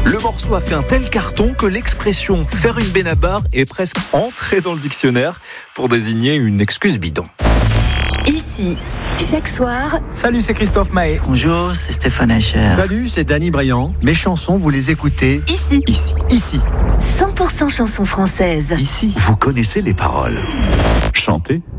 Le morceau a fait un tel carton que l'expression « faire une benabar » est presque entrée dans le dictionnaire pour désigner une excuse bidon. Ici, chaque soir. Salut, c'est Christophe Maé. Bonjour, c'est Stéphane Eicher. Salut, c'est Danny Briand. Mes chansons, vous les écoutez Ici. Ici. 100% chansons françaises. Ici. Vous connaissez les paroles. Chantez.